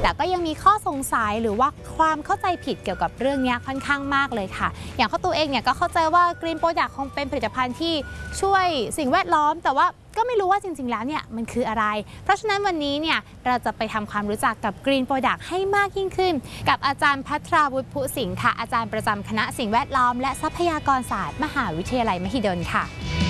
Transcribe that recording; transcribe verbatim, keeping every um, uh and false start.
แต่ก็ยังมีข้อสงสัยหรือว่าความเข้าใจผิดเกี่ยวกับเรื่องนี้ค่อนข้างมากเลยค่ะอย่างข้าวตูเองเนี่ยก็เข้าใจว่า Green Product คงเป็นผลิตภัณฑ์ที่ช่วยสิ่งแวดล้อมแต่ว่าก็ไม่รู้ว่าจริงๆแล้วเนี่ยมันคืออะไรเพราะฉะนั้นวันนี้เนี่ยเราจะไปทำความรู้จักกับ Green Product ให้มากยิ่งขึ้นกับอาจารย์ภัทราวุฒิ ผู้สิงห์ค่ะอาจารย์ประจำคณะสิ่งแวดล้อมและทรัพยากรศาสตร์มหาวิทยาลัยมหิดลค่ะ